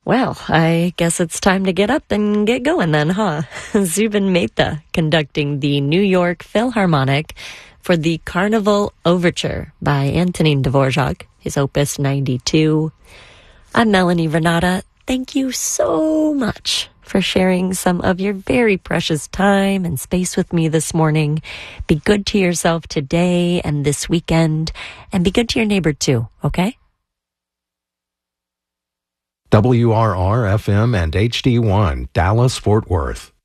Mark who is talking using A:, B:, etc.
A: Well, I guess it's time to get up and get going then, huh? Zubin Mehta conducting the New York Philharmonic for the Carnival Overture by Antonin Dvorak, his Opus 92. I'm Melanie Renata. Thank you so much for sharing some of your very precious time and space with me this morning. Be good to yourself today and this weekend, and be good to your neighbor too, okay?
B: WRR-FM and HD1, Dallas, Fort Worth.